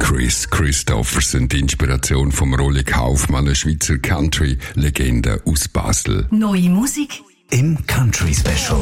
Kris Kristofferson, die Inspiration vom Rolli Kaufmann, eine Schweizer Country-Legende aus Basel. Neue Musik im Country Special.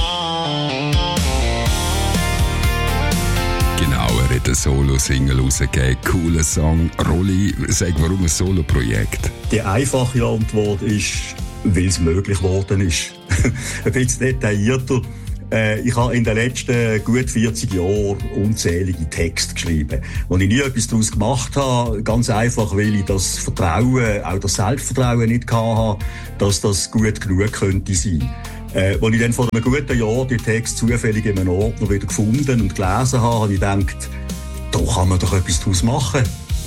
Genau, er hat eine Solo-Single rausgegeben, cooler Song. Rolli, sag, warum ein Solo-Projekt? Die einfache Antwort ist, weil es möglich geworden ist. Ein bisschen detaillierter. Ich habe in den letzten gut 40 Jahren unzählige Texte geschrieben. Wo ich nie etwas daraus gemacht habe, ganz einfach, weil ich das Vertrauen, auch das Selbstvertrauen nicht hatte, dass das gut genug könnte sein. Als ich dann vor einem guten Jahr die Texte zufällig in einem Ordner wieder gefunden und gelesen habe ich gedacht, da kann man doch etwas daraus machen.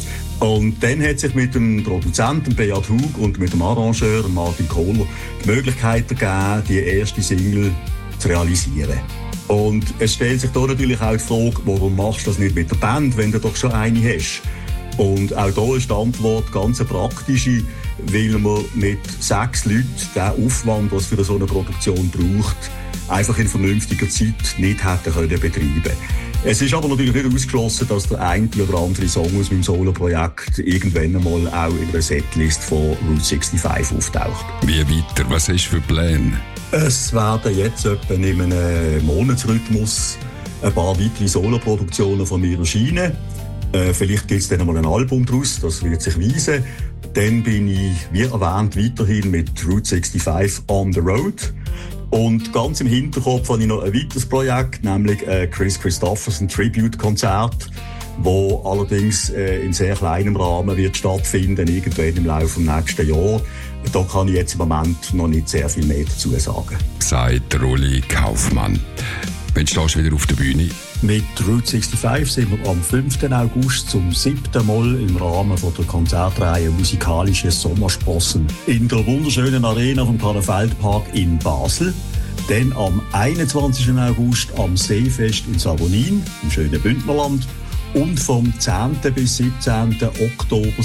Und dann hat sich mit dem Produzenten Beat Hug und mit dem Arrangeur Martin Kohler die Möglichkeit gegeben, die erste Single zu realisieren. Und es stellt sich da natürlich auch die Frage, warum machst du das nicht mit der Band, wenn du doch schon eine hast? Und auch da ist die Antwort ganz eine praktische, weil man mit 6 Leuten den Aufwand, was für so eine Produktion braucht, einfach in vernünftiger Zeit nicht hätte betreiben können. Es ist aber natürlich nicht ausgeschlossen, dass der eine oder andere Song aus meinem Solo-Projekt irgendwann einmal auch in der Setlist von Route 65 auftaucht. Wie weiter? Was hast du für Pläne? Es werden jetzt etwa in einem Monatsrhythmus ein paar weitere Solo-Produktionen von mir erscheinen. Vielleicht gibt es dann einmal ein Album daraus, das wird sich weisen. Dann bin ich, wie erwähnt, weiterhin mit Route 65 on the road. Und ganz im Hinterkopf habe ich noch ein weiteres Projekt, nämlich ein Kris Kristofferson Tribute-Konzert, wo allerdings in sehr kleinem Rahmen wird stattfinden, irgendwann im Laufe des nächsten Jahres. Da kann ich jetzt im Moment noch nicht sehr viel mehr dazu sagen. Sagt Rolli Kaufmann. Wann stehst du wieder auf der Bühne? Mit Route 65 sind wir am 5. August zum 7. Mal im Rahmen von der Konzertreihe Musikalische Sommersprossen in der wunderschönen Arena vom Karl-Feld-Park in Basel. Dann am 21. August am Seefest in Savonin, im schönen Bündnerland. Und vom 10. bis 17. Oktober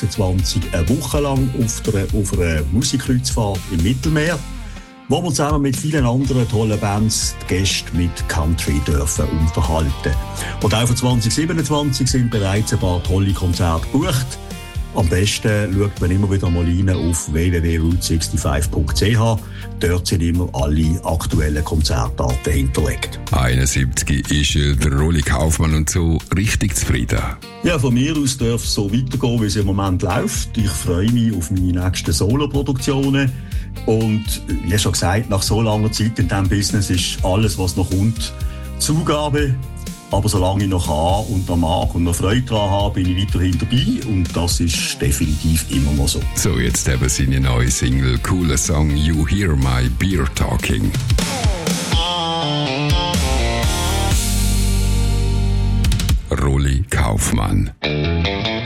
26 eine Woche lang auf einer Musikkreuzfahrt im Mittelmeer, wo wir zusammen mit vielen anderen tollen Bands die Gäste mit Country dürfen unterhalten. Und auch für 2027 sind bereits ein paar tolle Konzerte gebucht. Am besten schaut man immer wieder mal rein auf www.route65.ch. Dort sind immer alle aktuellen Konzertdaten hinterlegt. 71 ist der Rolli Kaufmann und so richtig zufrieden. Ja, von mir aus darf es so weitergehen, wie es im Moment läuft. Ich freue mich auf meine nächsten Solo-Produktionen. Und wie schon gesagt, nach so langer Zeit in diesem Business ist alles, was noch kommt, Zugabe. Aber solange ich noch kann und noch mag und noch Freude daran habe, bin ich weiterhin dabei. Und das ist definitiv immer noch so. So, jetzt haben sie eine neue Single, cooler Song, You Hear My Beer Talking. Rolli Kaufmann.